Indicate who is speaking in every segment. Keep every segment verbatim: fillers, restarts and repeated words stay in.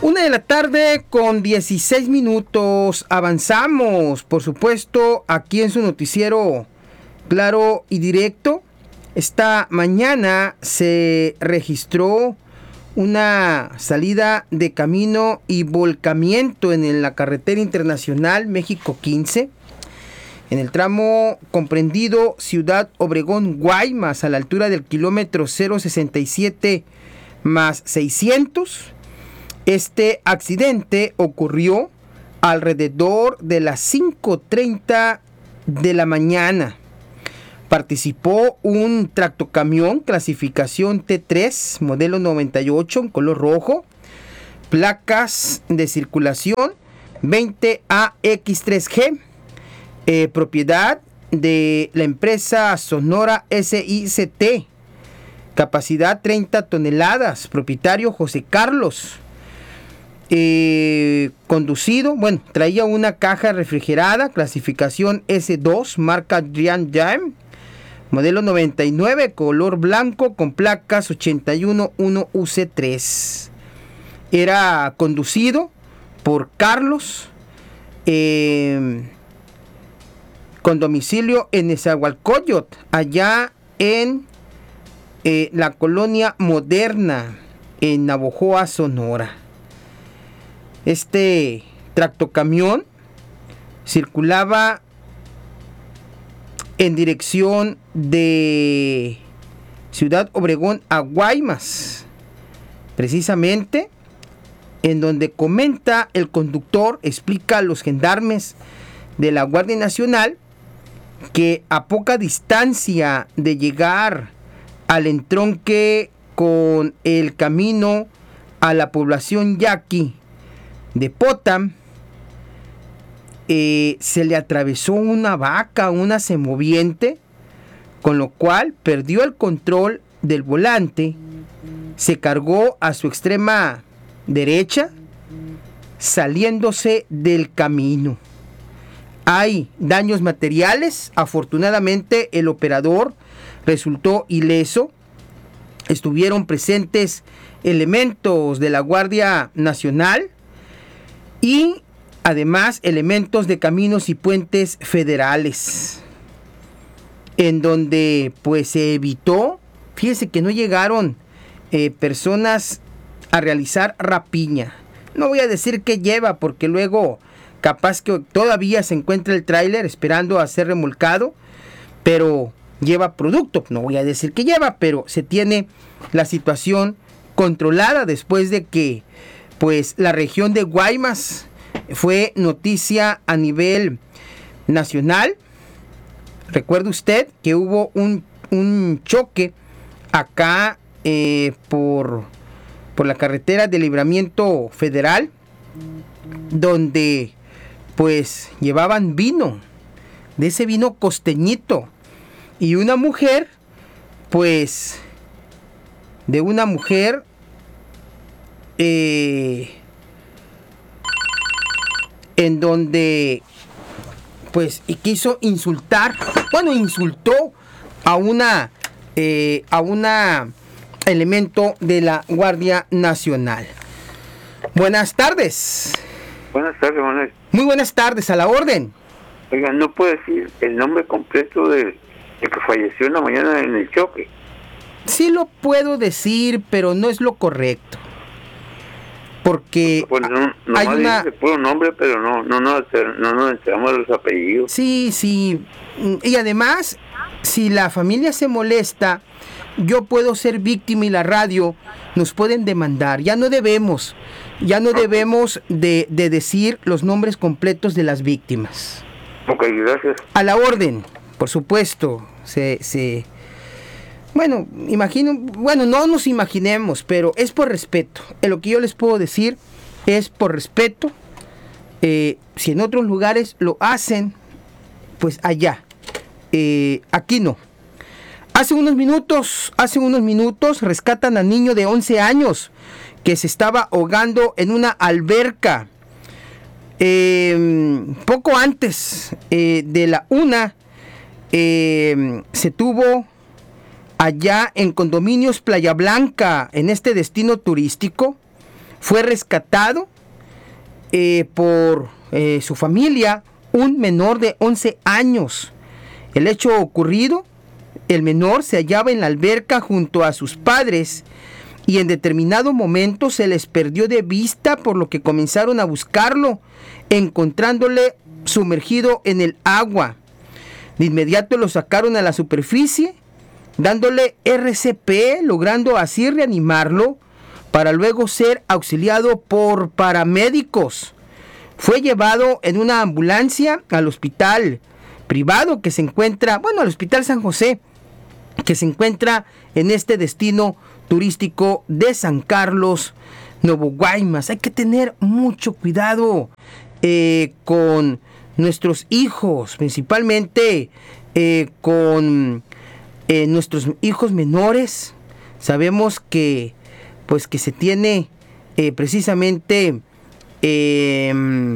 Speaker 1: Una de la tarde con dieciséis minutos. Avanzamos, por supuesto, aquí en su noticiero Claro y Directo. Esta mañana se registró una salida de camino y volcamiento en la carretera internacional México quince, en el tramo comprendido Ciudad Obregón-Guaymas, a la altura del kilómetro cero sesenta y siete más seiscientos. Este accidente ocurrió alrededor de las cinco treinta de la mañana. Participó un tractocamión clasificación T tres, modelo noventa y ocho, en color rojo, placas de circulación veinte A X tres G, eh, propiedad de la empresa Sonora S I C T, capacidad treinta toneladas, propietario José Carlos. Eh, conducido, bueno, traía una caja refrigerada, clasificación S dos, marca Jian Jam, modelo noventa y nueve, color blanco, con placas ochenta y uno uno U C tres. Era conducido por Carlos, eh, con domicilio en Nezahualcóyotl, allá en eh, la colonia Moderna, en Navojoa, Sonora. Este tractocamión circulaba en dirección de Ciudad Obregón a Guaymas, precisamente en donde comenta el conductor, explica a los gendarmes de la Guardia Nacional que a poca distancia de llegar al entronque con el camino a la población yaqui de Potam, eh, se le atravesó una vaca, una semoviente, con lo cual perdió el control del volante, se cargó a su extrema derecha, saliéndose del camino. Hay daños materiales. Afortunadamente el operador resultó ileso. Estuvieron presentes elementos de la Guardia Nacional y además elementos de Caminos y Puentes Federales, en donde pues se evitó, fíjese que no llegaron eh, personas a realizar rapiña. No voy a decir qué lleva, porque luego capaz que todavía se encuentra el tráiler esperando a ser remolcado, pero lleva producto. No voy a decir qué lleva, pero se tiene la situación controlada después de que pues la región de Guaymas fue noticia a nivel nacional. Recuerde usted que hubo un, un choque acá eh, por, por la carretera de Libramiento Federal, donde pues llevaban vino, de ese vino costeñito, y una mujer, pues de una mujer eh, en donde pues y quiso insultar, bueno, insultó a una eh, a una elemento de la Guardia Nacional. Buenas tardes.
Speaker 2: Buenas tardes, Manuel.
Speaker 1: Muy buenas tardes, a la orden.
Speaker 2: Oiga, ¿no puede decir el nombre completo del de que falleció en la mañana en el choque?
Speaker 1: Sí lo puedo decir, pero no es lo correcto. Porque
Speaker 2: pues no, no
Speaker 1: hay una...
Speaker 2: dice puro nombre, pero no no no no nos enteramos de los apellidos.
Speaker 1: Sí, sí. Y además, si la familia se molesta, yo puedo ser víctima y la radio nos pueden demandar. Ya no debemos, ya no debemos de, de decir los nombres completos de las víctimas.
Speaker 2: Ok, gracias.
Speaker 1: A la orden, por supuesto. Se, se... Bueno, imagino, bueno, no nos imaginemos, pero es por respeto. En lo que yo les puedo decir es por respeto. Eh, si en otros lugares lo hacen, pues allá. Eh, aquí no. Hace unos minutos, hace unos minutos rescatan a niño de once años que se estaba ahogando en una alberca. Eh, poco antes eh, de la una, eh, se tuvo allá en Condominios Playa Blanca, en este destino turístico, fue rescatado eh, por eh, su familia, un menor de once años. El hecho ocurrido, el menor se hallaba en la alberca junto a sus padres y en determinado momento se les perdió de vista, por lo que comenzaron a buscarlo, encontrándole sumergido en el agua. De inmediato lo sacaron a la superficie, dándole R C P, logrando así reanimarlo, para luego ser auxiliado por paramédicos. Fue llevado en una ambulancia al hospital privado que se encuentra, bueno, al Hospital San José, que se encuentra en este destino turístico de San Carlos, Nuevo Guaymas. Hay que tener mucho cuidado eh, con nuestros hijos, principalmente eh, con eh, nuestros hijos menores. Sabemos que pues que se tiene eh, precisamente eh,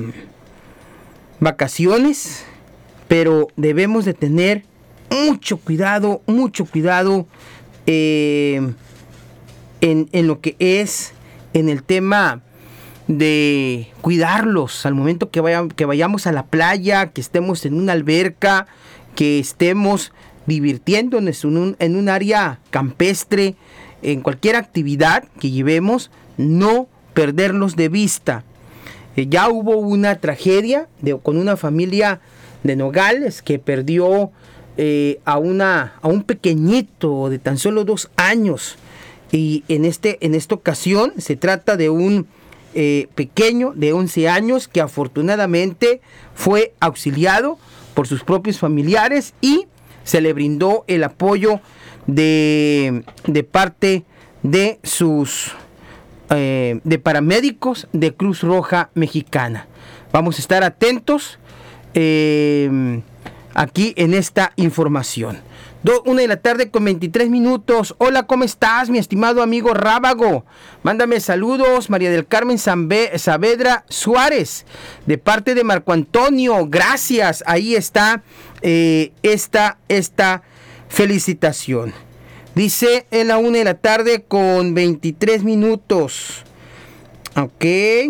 Speaker 1: vacaciones, pero debemos de tener mucho cuidado, mucho cuidado eh, en, en lo que es en el tema de cuidarlos al momento que, vaya, que vayamos a la playa, que estemos en una alberca, que estemos divirtiéndonos en un, en un área campestre, en cualquier actividad que llevemos, no perderlos de vista. Eh, ya hubo una tragedia de, con una familia de Nogales que perdió eh, a, una, a un pequeñito de tan solo dos años. Y en, este, en esta ocasión se trata de un eh, pequeño de once años que afortunadamente fue auxiliado por sus propios familiares y se le brindó el apoyo de, de parte de sus eh, de paramédicos de Cruz Roja Mexicana. Vamos a estar atentos eh, aquí en esta información. Do, una de la tarde con veintitrés minutos. Hola, ¿cómo estás, mi estimado amigo Rábago? Mándame saludos, María del Carmen Zambe, Saavedra Suárez, de parte de Marco Antonio. Gracias, ahí está eh, esta, esta felicitación. Dice en la una de la tarde con veintitrés minutos. Ok.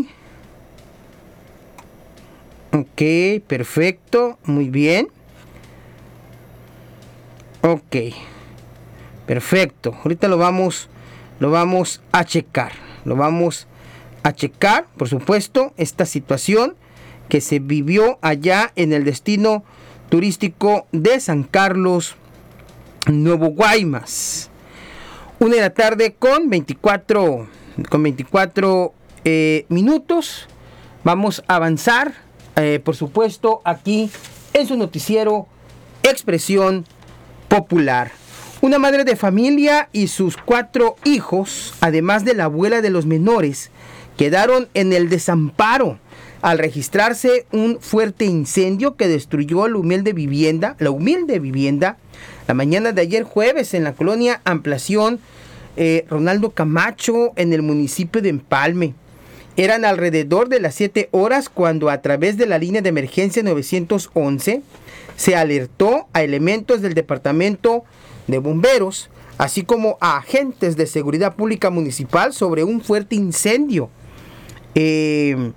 Speaker 1: Ok, perfecto, muy bien. Ok, perfecto. Ahorita lo vamos, lo vamos a checar. Lo vamos a checar, por supuesto, esta situación que se vivió allá en el destino turístico de San Carlos, Nuevo Guaymas. Una de la tarde con veinticuatro, con veinticuatro eh, minutos. Vamos a avanzar, eh, por supuesto, aquí en su noticiero Expresión Popular. Una madre de familia y sus cuatro hijos, además de la abuela de los menores, quedaron en el desamparo al registrarse un fuerte incendio que destruyó la humilde vivienda, la humilde vivienda, la mañana de ayer jueves en la colonia Ampliación eh, Ronaldo Camacho, en el municipio de Empalme. Eran alrededor de las siete horas cuando, a través de la línea de emergencia nueve once, se alertó a elementos del departamento de bomberos, así como a agentes de seguridad pública municipal, sobre un fuerte incendio eh,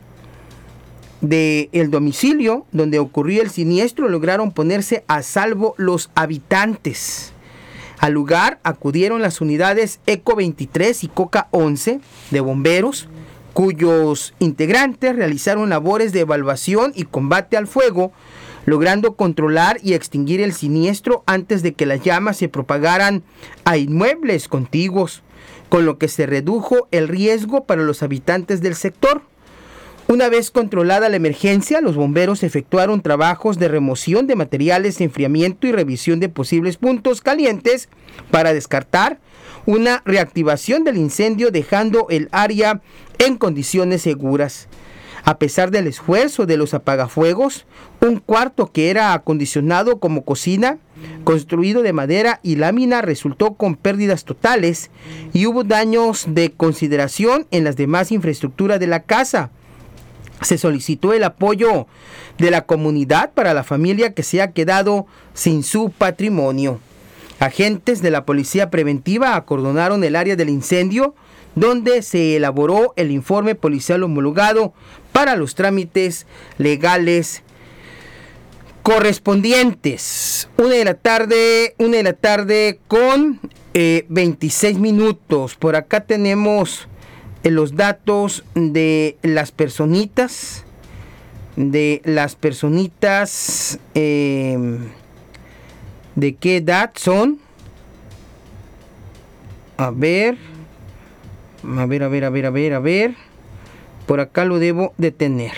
Speaker 1: de el domicilio donde ocurrió el siniestro. Lograron ponerse a salvo los habitantes. Al lugar acudieron las unidades ECO veintitrés y COCA once de bomberos, cuyos integrantes realizaron labores de evaluación y combate al fuego, logrando controlar y extinguir el siniestro antes de que las llamas se propagaran a inmuebles contiguos, con lo que se redujo el riesgo para los habitantes del sector. Una vez controlada la emergencia, los bomberos efectuaron trabajos de remoción de materiales de enfriamiento y revisión de posibles puntos calientes para descartar una reactivación del incendio, dejando el área en condiciones seguras. A pesar del esfuerzo de los apagafuegos, un cuarto que era acondicionado como cocina, construido de madera y lámina, resultó con pérdidas totales y hubo daños de consideración en las demás infraestructuras de la casa. Se solicitó el apoyo de la comunidad para la familia que se ha quedado sin su patrimonio. Agentes de la Policía Preventiva acordonaron el área del incendio, donde se elaboró el informe policial homologado para los trámites legales correspondientes. Una de la tarde, una de la tarde con eh, veintiséis minutos. Por acá tenemos eh, los datos de las personitas, de las personitas, eh, de qué edad son. A ver, a ver, a ver, a ver, a ver, a ver. Por acá lo debo de tener.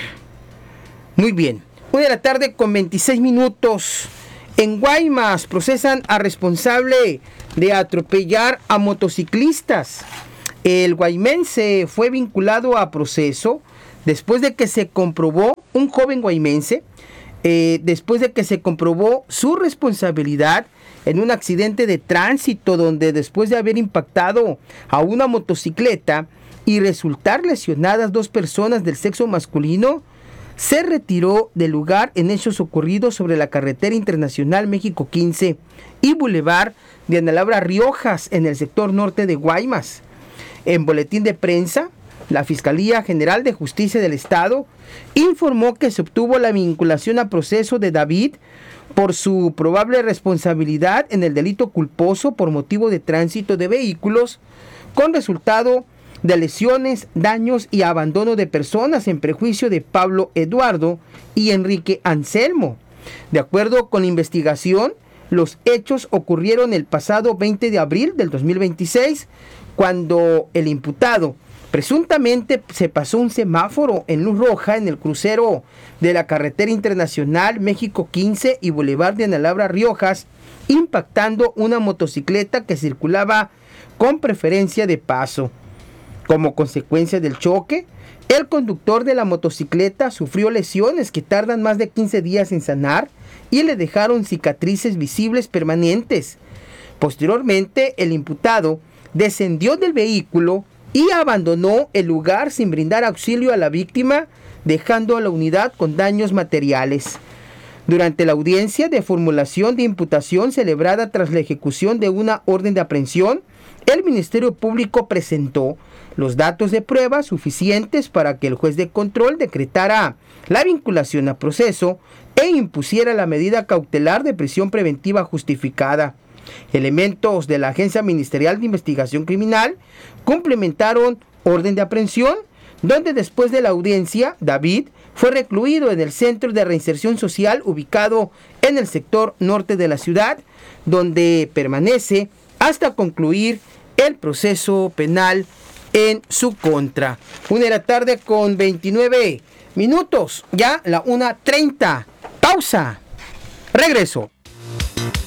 Speaker 1: Muy bien. Una de la tarde con veintiséis minutos. En Guaymas procesan a responsable de atropellar a motociclistas. El guaymense fue vinculado a proceso después de que se comprobó, un joven guaymense, eh, después de que se comprobó su responsabilidad en un accidente de tránsito donde después de haber impactado a una motocicleta y resultar lesionadas dos personas del sexo masculino, se retiró del lugar en hechos ocurridos sobre la carretera internacional México quince y Boulevard de Ana Laura Riojas en el sector norte de Guaymas. En boletín de prensa, la Fiscalía General de Justicia del Estado informó que se obtuvo la vinculación a proceso de David por su probable responsabilidad en el delito culposo por motivo de tránsito de vehículos con resultado de lesiones, daños y abandono de personas en perjuicio de Pablo Eduardo y Enrique Anselmo. De acuerdo con la investigación, los hechos ocurrieron el pasado veinte de abril del dos mil veintiséis, cuando el imputado presuntamente se pasó un semáforo en luz roja en el crucero de la carretera internacional México quince y Boulevard de Ana Laura Riojas, impactando una motocicleta que circulaba con preferencia de paso. Como consecuencia del choque, el conductor de la motocicleta sufrió lesiones que tardan más de quince días en sanar y le dejaron cicatrices visibles permanentes. Posteriormente, el imputado descendió del vehículo y abandonó el lugar sin brindar auxilio a la víctima, dejando a la unidad con daños materiales. Durante la audiencia de formulación de imputación celebrada tras la ejecución de una orden de aprehensión, el Ministerio Público presentó los datos de prueba suficientes para que el juez de control decretara la vinculación a proceso e impusiera la medida cautelar de prisión preventiva justificada. Elementos de la Agencia Ministerial de Investigación Criminal complementaron orden de aprehensión, donde después de la audiencia, David fue recluido en el Centro de Reinserción Social ubicado en el sector norte de la ciudad, donde permanece hasta concluir el proceso penal en su contra. Una de la tarde con veintinueve minutos, ya la una treinta. Pausa. Regreso.